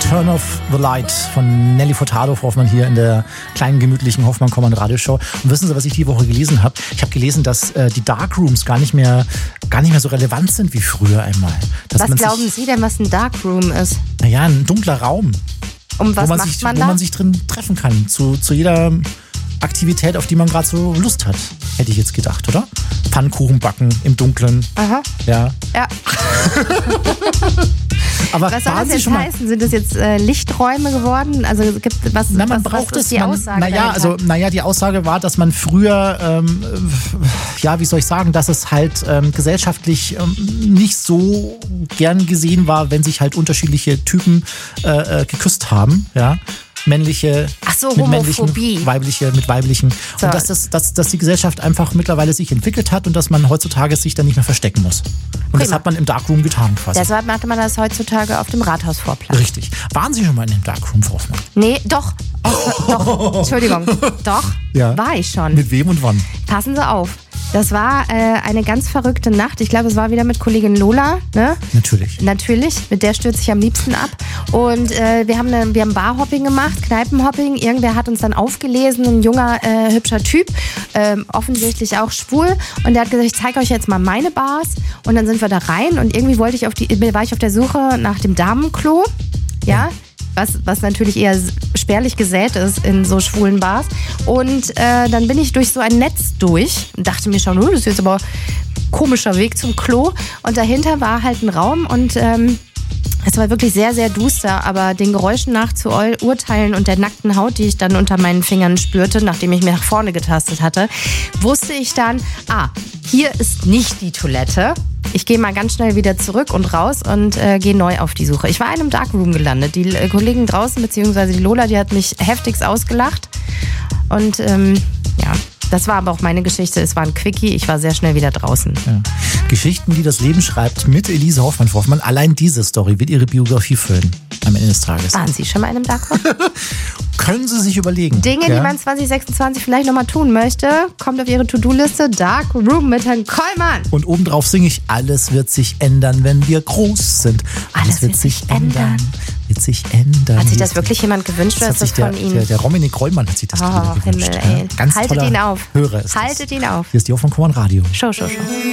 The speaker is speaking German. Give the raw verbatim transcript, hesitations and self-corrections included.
Turn Off the Light von Nelly Furtado, Frau Hoffmann, hier in der kleinen, gemütlichen Hoffmann-Kommand-Radioshow. Und wissen Sie, was ich die Woche gelesen habe? Ich habe gelesen, dass äh, die Darkrooms gar nicht mehr gar nicht mehr so relevant sind wie früher einmal. Dass was man glauben sich, Sie denn, was ein Darkroom ist? Naja, ein dunkler Raum. Um was wo man macht sich, man wo da? man sich drin treffen kann. Zu, zu jeder Aktivität, auf die man gerade so Lust hat. Hätte ich jetzt gedacht, oder? Pfannkuchen backen im Dunkeln. Aha. Ja. Ja. Aber Was soll waren das Sie jetzt schon mal, heißen? Sind das jetzt äh, Lichträume geworden? Also gibt was, Na, man was, braucht was ist es. die Man, Aussage naja, dahinter? also, naja, die Aussage war, dass man früher, ähm, ja, wie soll ich sagen, dass es halt ähm, gesellschaftlich ähm, nicht so gern gesehen war, wenn sich halt unterschiedliche Typen äh, äh, geküsst haben, ja. Männliche, Ach so, mit männlichen, Homophobie. weibliche mit weiblichen. So. Und dass, das, dass, dass die Gesellschaft einfach mittlerweile sich entwickelt hat und dass man heutzutage sich dann nicht mehr verstecken muss. Und das Prima. hat man im Darkroom getan quasi. Deshalb macht man das heutzutage auf dem Rathausvorplatz. Richtig. Waren Sie schon mal in dem Darkroom, Frau Hoffmann? Nee, doch. Oh, doch. Entschuldigung. Doch, Ja. war ich schon. Mit wem und wann? Passen Sie auf. Das war äh, eine ganz verrückte Nacht. Ich glaube, es war wieder mit Kollegin Lola. Ne? Natürlich. Natürlich, mit der stürze ich am liebsten ab. Und äh, wir haben eine, wir haben Barhopping gemacht, Kneipenhopping. Irgendwer hat uns dann aufgelesen, ein junger, äh, hübscher Typ, ähm, offensichtlich auch schwul. Und der hat gesagt, ich zeige euch jetzt mal meine Bars. Und dann sind wir da rein und irgendwie wollte ich auf die, war ich auf der Suche nach dem Damenklo. Ja. Was, was natürlich eher spärlich gesät ist in so schwulen Bars. Und äh, dann bin ich durch so ein Netz durch und dachte mir schon, oh, das ist jetzt aber ein komischer Weg zum Klo. Und dahinter war halt ein Raum und ähm, es war wirklich sehr, sehr duster. Aber den Geräuschen nach zu urteilen und der nackten Haut, die ich dann unter meinen Fingern spürte, nachdem ich mir nach vorne getastet hatte, wusste ich dann, ah, hier ist nicht die Toilette. Ich gehe mal ganz schnell wieder zurück und raus und äh, gehe neu auf die Suche. Ich war in einem Darkroom gelandet. Die äh, Kollegen draußen, beziehungsweise die Lola, die hat mich heftigst ausgelacht. Und ähm, ja, das war aber auch meine Geschichte. Es war ein Quickie. Ich war sehr schnell wieder draußen. Ja. Geschichten, die das Leben schreibt, mit Elise Hoffmann. Frau Hoffmann. Allein diese Story wird Ihre Biografie füllen am Ende des Tages. Waren Sie schon mal in einem Darkroom? Können Sie sich überlegen. Dinge, ja? die man zwanzig sechsundzwanzig vielleicht nochmal tun möchte, kommt auf Ihre To-Do-Liste. Darkroom mit Herrn Kollmann. Und obendrauf singe ich, alles wird sich ändern, wenn wir groß sind. Alles, Alles wird sich ändern. Wird sich ändern. Hat sich das wirklich jemand gewünscht das oder hat ist das sich der, von Ihnen? der, der Dominik Krollmann hat sich das Oh, wieder gewünscht. Himmel, ey. Ja. Ganz Haltet toller ihn auf. Hörer ist Haltet das. ihn auf. Hier ist die Hoffmann-Kommand Radio. Show, show, show.